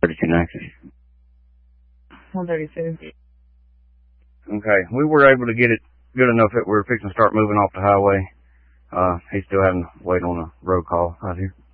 32 Nexus. 132. Okay, we were able to get it good enough that we were fixing to start moving off the highway. He's still having to wait on a road call out here.